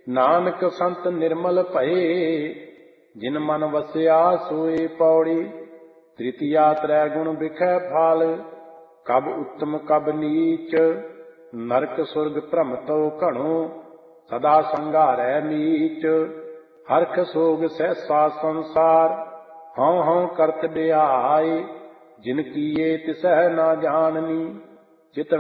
ਨਾਨਕ ਸੰਤ ਨਿਰਮਲ ਭਏ, ਜਿਨ ਮਨ ਵਸਿਆ ਸੋਏ ਪੌੜੀ। ਤ੍ਰਿਤੀਆ ਤ੍ਰੈ ਗੁਣ ਬਿਖੈ ਫਲ, ਕਬ ਉੱਤਮ ਕਬ ਨੀਚ। ਨਰਕ ਸੁਰਗ ਭ੍ਰਮ ਤਉ ਘਣੋ, ਸਦਾ ਸੰਘਾਰੈ ਨੀਚ। ਹਰਖ ਸੋਗ ਸਹਿਸਾ ਸੰਸਾਰ, ਹਉ ਹਉ ਕਰਤ ਬਿਆਏ। ਜਿਨ ਕੀਏ ਤਿਸਹਿ ਨਾ ਜਾਣਨੀ, ਚਿਤ